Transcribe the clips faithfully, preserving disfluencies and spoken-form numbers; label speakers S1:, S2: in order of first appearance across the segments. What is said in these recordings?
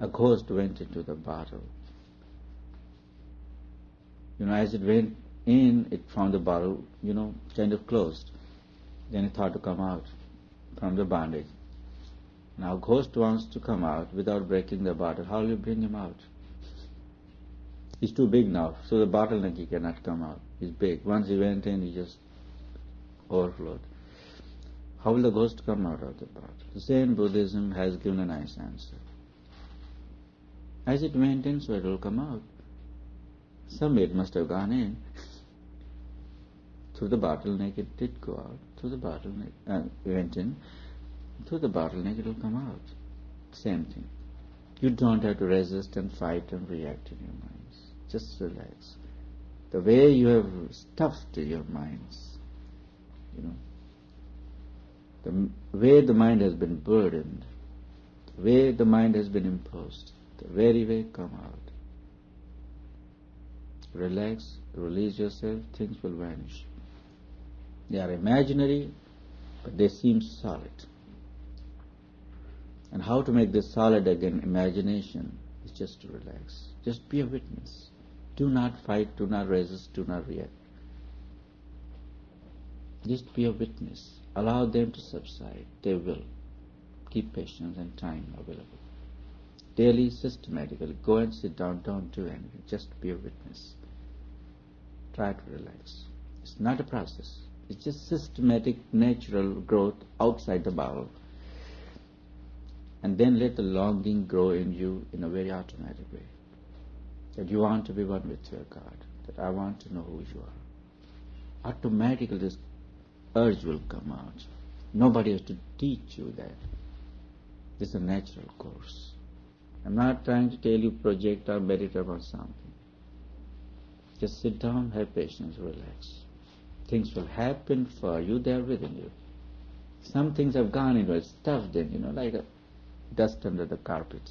S1: A ghost went into the bottle. You know, as it went in, it found the bottle, you know, kind of closed. Then it thought to come out from the bondage. Now, ghost wants to come out without breaking the bottle. How will you bring him out? He's too big now, so the bottleneck he cannot come out. He's big. Once he went in, he just overflowed. How will the ghost come out of the bottle? Zen Buddhism has given a nice answer. As it went in, so it will come out. Somewhere it must have gone in. Through the bottleneck it did go out. Through the bottleneck uh, went in. Through the bottleneck it will come out. Same thing. You don't have to resist and fight and react in your minds. Just relax. The way you have stuffed your minds, you know, the way the mind has been burdened, the way the mind has been imposed, the very way come out. Relax, release yourself, things will vanish. They are imaginary, but they seem solid. And how to make this solid again, imagination, is just to relax. Just be a witness. Do not fight, do not resist, do not react. Just be a witness. Allow them to subside. They will. Keep patience and time available. Daily, systematically, go and sit down, don't do anything. Just be a witness. Try to relax. It's not a process. It's just systematic, natural growth outside the bottle. And then let the longing grow in you in a very automatic way. That you want to be one with your God. That I want to know who you are. Automatically this urge will come out. Nobody has to teach you that. This is a natural course. I'm not trying to tell you project or meditate on something. Just sit down, have patience, relax. Things will happen for you, they are within you. Some things have gone into it, stuffed in, you know, like a dust under the carpet.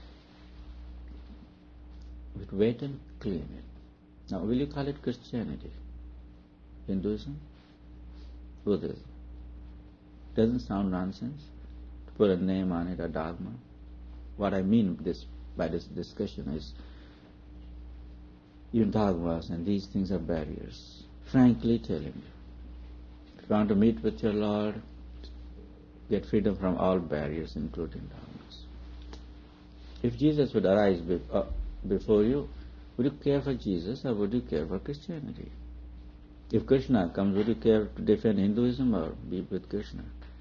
S1: But wait and clean it. Now, will you call it Christianity? Hinduism? Buddhism? Doesn't sound nonsense to put a name on it, a dogma. What I mean this by this discussion is even dogmas and these things are barriers. Frankly telling you, if you want to meet with your Lord, get freedom from all barriers, including dogmas. If Jesus would arise be, uh, before you, would you care for Jesus or would you care for Christianity? If Krishna comes, would you care to defend Hinduism or be with Krishna?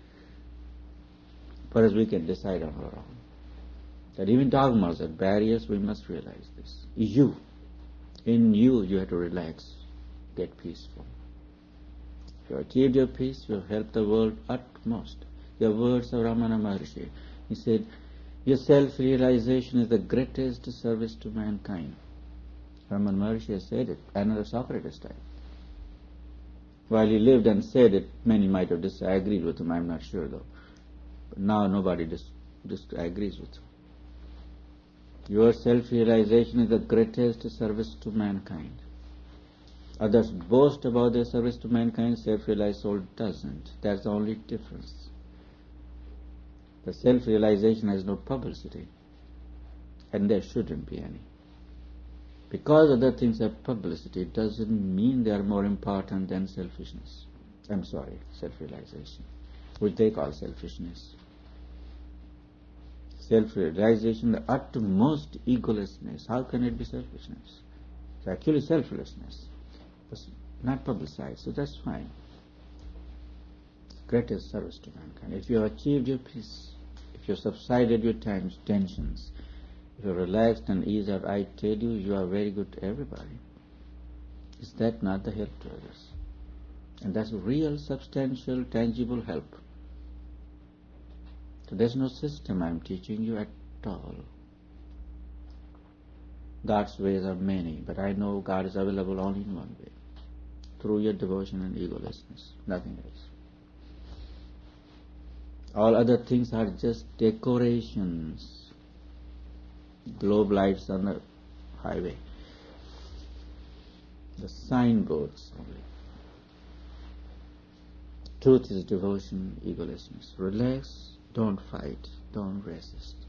S1: For as we can decide on our own. That even dogmas are barriers, we must realize this. You, in you, you have to relax, get peaceful. If you achieved your peace, you have helped the world utmost. The words of Ramana Maharshi, he said, your self-realization is the greatest service to mankind. Ramana Maharshi has said it, another Socrates type. While he lived and said it, many might have disagreed with him, I'm not sure though. But now nobody dis- disagrees with him. Your self-realization is the greatest service to mankind. Others boast about their service to mankind, self-realized soul doesn't. That's the only difference. The self-realization has no publicity, and there shouldn't be any. Because other things have publicity, it doesn't mean they are more important than selfishness. I'm sorry, self-realization, which they call selfishness. Self-realization, the utmost egolessness. How can it be selfishness? It's actually selflessness. It's not publicized, so that's fine. It's the greatest service to mankind. If you have achieved your peace, if you have subsided your tens- tensions, if you are relaxed and eased out, I tell you, you are very good to everybody. Is that not the help to others? And that's real, substantial, tangible help. So there's no system I'm teaching you at all. God's ways are many, but I know God is available only in one way, through your devotion and egolessness, nothing else. All other things are just decorations, globe lights on the highway, the signboards only. Truth is devotion, egolessness. Relax, don't fight, don't resist.